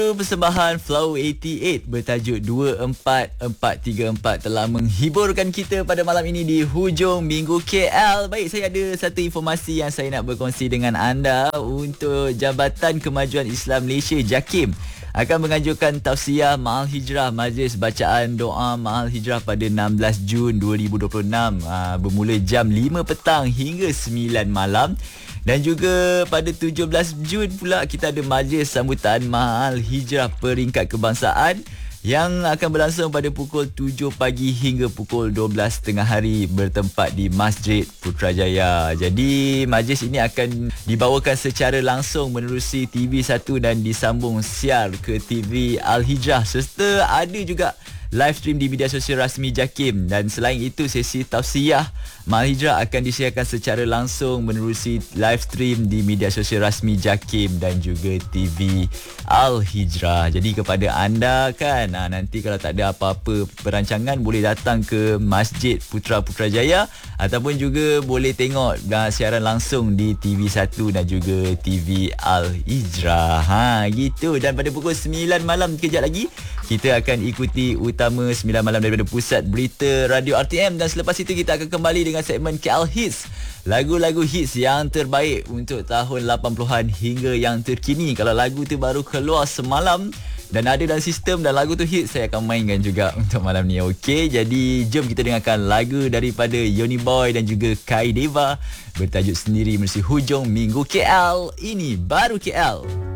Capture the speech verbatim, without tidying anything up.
Persembahan Flow lapan puluh lapan bertajuk dua empat empat tiga empat telah menghiburkan kita pada malam ini di hujung minggu K L. Baik, saya ada satu informasi yang saya nak berkongsi dengan anda. Untuk Jabatan Kemajuan Islam Malaysia JAKIM akan menganjurkan tausiah Mahal Hijrah Majlis Bacaan Doa Mahal Hijrah pada enam belas Jun dua ribu dua puluh enam aa, bermula jam lima petang hingga sembilan malam. Dan juga pada tujuh belas Jun pula kita ada majlis sambutan Mahal Hijrah Peringkat Kebangsaan yang akan berlangsung pada pukul tujuh pagi hingga pukul dua belas tengah hari bertempat di Masjid Putrajaya. Jadi majlis ini akan dibawakan secara langsung menerusi T V satu dan disambung siar ke T V Al-Hijrah, serta ada juga live stream di media sosial rasmi JAKIM. Dan selain itu, sesi tausiah Mahal Hijrah akan disiarkan secara langsung menerusi live stream di media sosial rasmi JAKIM dan juga T V Al-Hijrah. Jadi kepada anda kan, nanti kalau tak ada apa-apa perancangan, boleh datang ke Masjid Putra Putrajaya ataupun juga boleh tengok siaran langsung di T V satu dan juga T V Al-Hijrah. Ha, gitu. Dan pada pukul sembilan malam kejap lagi kita akan ikuti utama sembilan malam daripada Pusat Berita Radio R T M. Dan selepas itu kita akan kembali dengan segmen K L Hits, lagu-lagu hits yang terbaik untuk tahun lapan puluhan hingga yang terkini. Kalau lagu tu baru keluar semalam dan ada dalam sistem dan lagu tu hits, saya akan mainkan juga untuk malam ni. Okey, jadi jom kita dengarkan lagu daripada Yoni Boy dan juga Kai Deva bertajuk Sendiri menerusi hujung minggu K L. Ini baru K L.